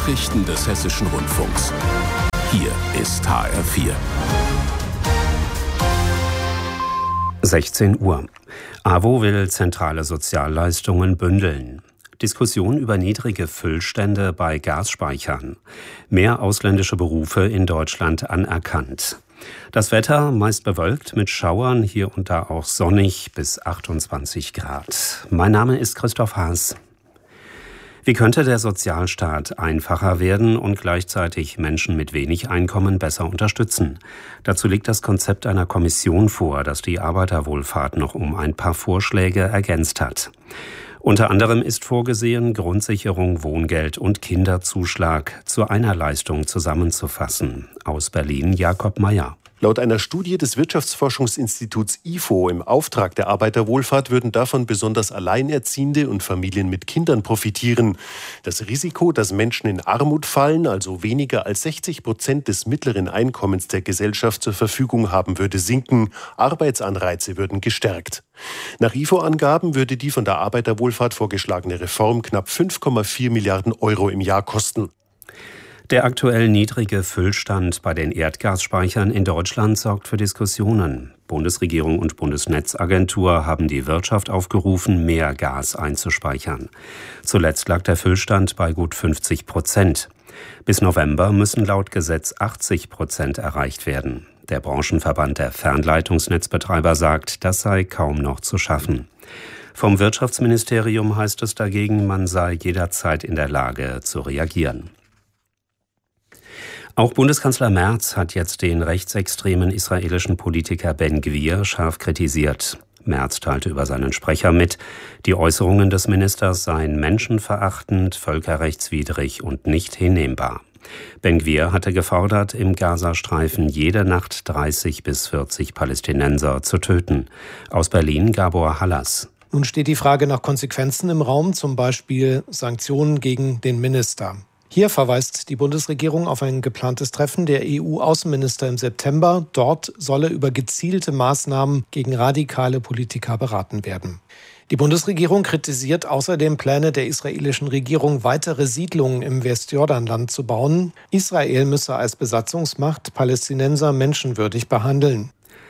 Nachrichten des Hessischen Rundfunks. Hier ist HR4. 16 Uhr. AWO will zentrale Sozialleistungen bündeln. Diskussion über niedrige Füllstände bei Gasspeichern. Mehr ausländische Berufe in Deutschland anerkannt. Das Wetter meist bewölkt mit Schauern, hier und da auch sonnig bis 28 Grad. Mein Name ist Christoph Haas. Wie könnte der Sozialstaat einfacher werden und gleichzeitig Menschen mit wenig Einkommen besser unterstützen? Dazu liegt das Konzept einer Kommission vor, das die Arbeiterwohlfahrt noch um ein paar Vorschläge ergänzt hat. Unter anderem ist vorgesehen, Grundsicherung, Wohngeld und Kinderzuschlag zu einer Leistung zusammenzufassen. Aus Berlin Jakob Mayer. Laut einer Studie des Wirtschaftsforschungsinstituts IFO im Auftrag der Arbeiterwohlfahrt würden davon besonders Alleinerziehende und Familien mit Kindern profitieren. Das Risiko, dass Menschen in Armut fallen, also weniger als 60% des mittleren Einkommens der Gesellschaft zur Verfügung haben, würde sinken. Arbeitsanreize würden gestärkt. Nach IFO-Angaben würde die von der Arbeiterwohlfahrt vorgeschlagene Reform knapp 5,4 Milliarden Euro im Jahr kosten. Der aktuell niedrige Füllstand bei den Erdgasspeichern in Deutschland sorgt für Diskussionen. Bundesregierung und Bundesnetzagentur haben die Wirtschaft aufgerufen, mehr Gas einzuspeichern. Zuletzt lag der Füllstand bei gut 50%. Bis November müssen laut Gesetz 80% erreicht werden. Der Branchenverband der Fernleitungsnetzbetreiber sagt, das sei kaum noch zu schaffen. Vom Wirtschaftsministerium heißt es dagegen, man sei jederzeit in der Lage zu reagieren. Auch Bundeskanzler Merz hat jetzt den rechtsextremen israelischen Politiker Ben-Gvir scharf kritisiert. Merz teilte über seinen Sprecher mit, die Äußerungen des Ministers seien menschenverachtend, völkerrechtswidrig und nicht hinnehmbar. Ben-Gvir hatte gefordert, im Gazastreifen jede Nacht 30 bis 40 Palästinenser zu töten. Aus Berlin Gabor Hallas. Nun steht die Frage nach Konsequenzen im Raum, zum Beispiel Sanktionen gegen den Minister. Hier verweist die Bundesregierung auf ein geplantes Treffen der EU-Außenminister im September. Dort solle über gezielte Maßnahmen gegen radikale Politiker beraten werden. Die Bundesregierung kritisiert außerdem Pläne der israelischen Regierung, weitere Siedlungen im Westjordanland zu bauen. Israel müsse als Besatzungsmacht Palästinenser menschenwürdig behandeln.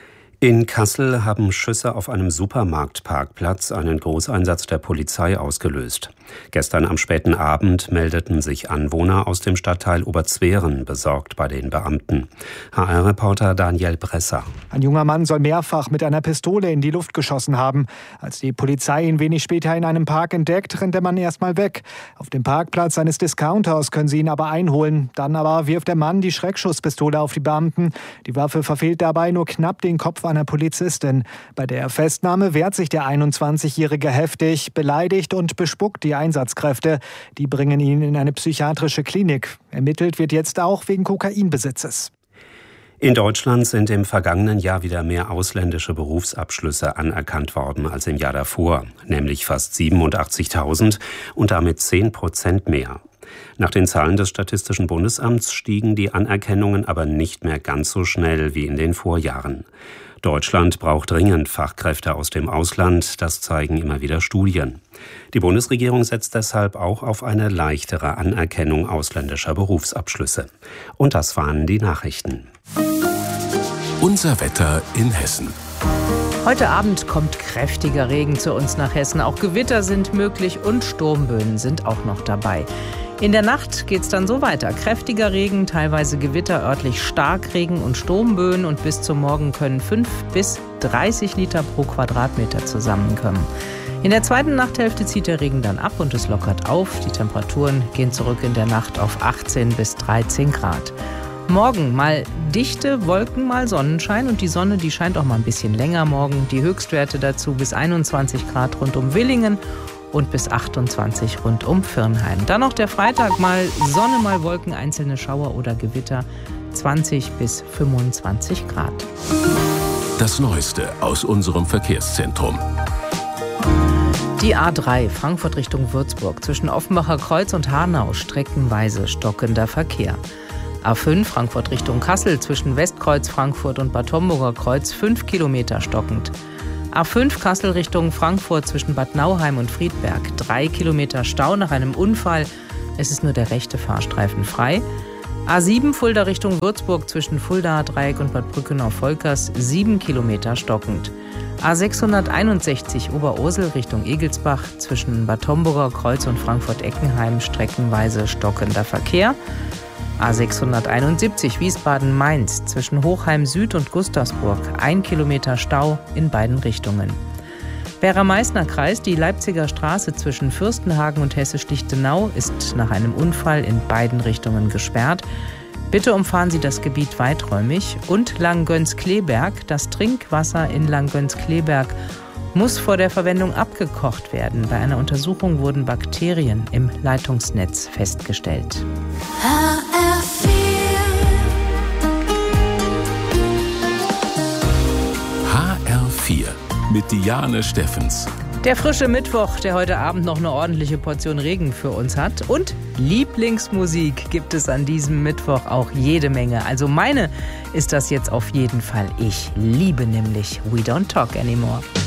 In Kassel haben Schüsse auf einem Supermarktparkplatz einen Großeinsatz der Polizei ausgelöst. Gestern am späten Abend meldeten sich Anwohner aus dem Stadtteil Oberzweren besorgt bei den Beamten. HR-Reporter Daniel Bresser. Ein junger Mann soll mehrfach mit einer Pistole in die Luft geschossen haben. Als die Polizei ihn wenig später in einem Park entdeckt, rennt der Mann erstmal weg. Auf dem Parkplatz eines Discounters können sie ihn aber einholen. Dann aber wirft der Mann die Schreckschusspistole auf die Beamten. Die Waffe verfehlt dabei nur knapp den Kopf einer Polizistin. Bei der Festnahme wehrt sich der 21-Jährige heftig, beleidigt und bespuckt die Einsatzkräfte. Die bringen ihn in eine psychiatrische Klinik. Ermittelt wird jetzt auch wegen Kokainbesitzes. In Deutschland sind im vergangenen Jahr wieder mehr ausländische Berufsabschlüsse anerkannt worden als im Jahr davor, nämlich fast 87.000 und damit 10% mehr. Nach den Zahlen des Statistischen Bundesamts stiegen die Anerkennungen aber nicht mehr ganz so schnell wie in den Vorjahren. Deutschland braucht dringend Fachkräfte aus dem Ausland, das zeigen immer wieder Studien. Die Bundesregierung setzt deshalb auch auf eine leichtere Anerkennung ausländischer Berufsabschlüsse. Und das waren die Nachrichten. Unser Wetter in Hessen. Heute Abend kommt kräftiger Regen zu uns nach Hessen. Auch Gewitter sind möglich und Sturmböen sind auch noch dabei. In der Nacht geht's dann so weiter. Kräftiger Regen, teilweise Gewitter, örtlich Starkregen und Sturmböen. Und bis zum Morgen können 5 bis 30 Liter pro Quadratmeter zusammenkommen. In der zweiten Nachthälfte zieht der Regen dann ab und es lockert auf. Die Temperaturen gehen zurück in der Nacht auf 18 bis 13 Grad. Morgen mal dichte Wolken, mal Sonnenschein und die Sonne, die scheint auch mal ein bisschen länger morgen. Die Höchstwerte dazu bis 21 Grad rund um Willingen und bis 28 rund um Virnheim. Dann noch der Freitag, mal Sonne, mal Wolken, einzelne Schauer oder Gewitter, 20 bis 25 Grad. Das Neueste aus unserem Verkehrszentrum. Die A3 Frankfurt Richtung Würzburg zwischen Offenbacher Kreuz und Hanau streckenweise stockender Verkehr. A5 Frankfurt Richtung Kassel zwischen Westkreuz Frankfurt und Bad Homburger Kreuz 5 Kilometer stockend. A5 Kassel Richtung Frankfurt zwischen Bad Nauheim und Friedberg 3 Kilometer Stau nach einem Unfall. Es ist nur der rechte Fahrstreifen frei. A7 Fulda Richtung Würzburg zwischen Fulda, Dreieck und Bad Brückenau-Volkers 7 Kilometer stockend. A661 Oberursel Richtung Egelsbach zwischen Bad Homburger Kreuz und Frankfurt-Eckenheim streckenweise stockender Verkehr. A671 Wiesbaden-Mainz zwischen Hochheim Süd und Gustavsburg 1 Kilometer Stau in beiden Richtungen. Werra-Meißner-Kreis, die Leipziger Straße zwischen Fürstenhagen und Hessisch-Lichtenau ist nach einem Unfall in beiden Richtungen gesperrt. Bitte umfahren Sie das Gebiet weiträumig. Und Langgöns-Kleberg, das Trinkwasser in Langgöns-Kleberg muss vor der Verwendung abgekocht werden. Bei einer Untersuchung wurden Bakterien im Leitungsnetz festgestellt. HR4 mit Diane Steffens. Der frische Mittwoch, der heute Abend noch eine ordentliche Portion Regen für uns hat. Und Lieblingsmusik gibt es an diesem Mittwoch auch jede Menge. Also meine ist das jetzt auf jeden Fall. Ich liebe nämlich We Don't Talk Anymore.